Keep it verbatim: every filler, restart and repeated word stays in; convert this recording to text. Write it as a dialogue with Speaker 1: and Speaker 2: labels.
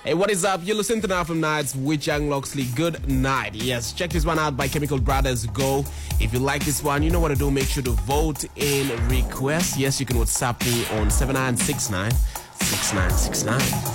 Speaker 1: Hey, what is up? You're listening to Now from Nights with Young Loxley. Good night. Yes, check this one out by Chemical Brothers. Go. If you like this one, you know what to do. Make sure to vote in request. Yes, you can WhatsApp me on seven nine six nine six nine six nine.